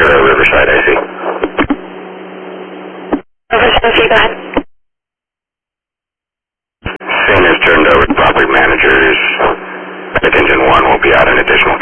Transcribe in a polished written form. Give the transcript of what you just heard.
Riverside AC. Riverside AC, go ahead. Scene is turned over to property managers. Medic engine 1 will be out an additional